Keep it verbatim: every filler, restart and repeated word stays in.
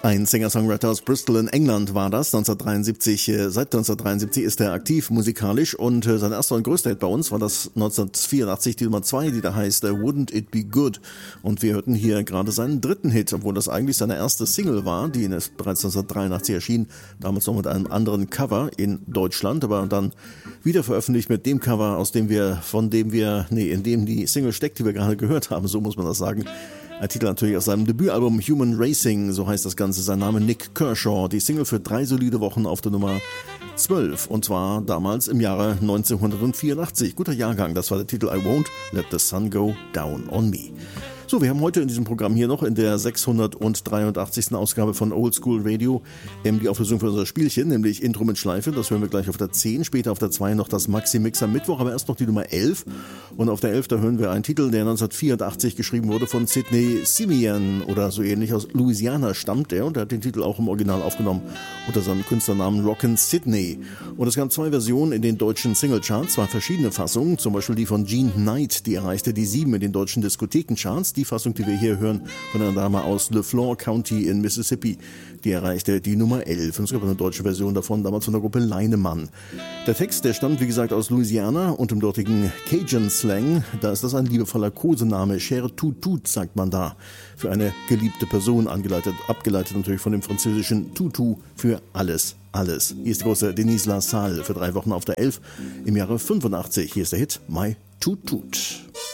Ein Singer-Songwriter aus Bristol in England war das, neunzehnhundertdreiundsiebzig. Seit neunzehnhundertdreiundsiebzig ist er aktiv musikalisch und sein erster und größter Hit bei uns war das neunzehnhundertvierundachtzig, die Nummer zwei, die da heißt Wouldn't It Be Good. Und wir hörten hier gerade seinen dritten Hit, obwohl das eigentlich seine erste Single war, die bereits neunzehnhundertdreiundachtzig erschien, damals noch mit einem anderen Cover in Deutschland, aber dann wieder veröffentlicht mit dem Cover, aus dem wir, von dem wir, nee, in dem die Single steckt, die wir gerade gehört haben, so muss man das sagen. Ein Titel natürlich aus seinem Debütalbum Human Racing, so heißt das Ganze, sein Name Nik Kershaw. Die Single für drei solide Wochen auf der Nummer zwölf und zwar damals im Jahre neunzehnhundertvierundachtzig. Guter Jahrgang, das war der Titel I Won't Let the Sun Go Down on Me. So, wir haben heute in diesem Programm hier noch in der sechshundertdreiundachtzigsten Ausgabe von Old School Radio ähm, die Auflösung für unser Spielchen, nämlich Intro mit Schleife. Das hören wir gleich auf der zehn, später auf der zwei noch das Maxi-Mix am Mittwoch, aber erst noch die Nummer elf. Und auf der elf, da hören wir einen Titel, der neunzehnhundertvierundachtzig geschrieben wurde von Sidney Simeon oder so ähnlich. Aus Louisiana stammt er und er hat den Titel auch im Original aufgenommen unter seinem Künstlernamen Rockin' Sidney. Und es gab zwei Versionen in den deutschen Singlecharts, zwei verschiedene Fassungen, zum Beispiel die von Jean Knight, die erreichte die sieben in den deutschen Diskothekencharts. Die Fassung, die wir hier hören, von einer Dame aus LeFlore County in Mississippi, die erreichte die Nummer elf. Und es gab eine deutsche Version davon, damals von der Gruppe Leinemann. Der Text, der stammt, wie gesagt, aus Louisiana und im dortigen Cajun-Slang. Da ist das ein liebevoller Kosename. Cher Tut Tut, sagt man da, für eine geliebte Person, angeleitet, abgeleitet natürlich von dem französischen Tutu für alles, alles. Hier ist die große Denise LaSalle für drei Wochen auf der elf im Jahre fünfundachtzig. Hier ist der Hit My Tut Tut.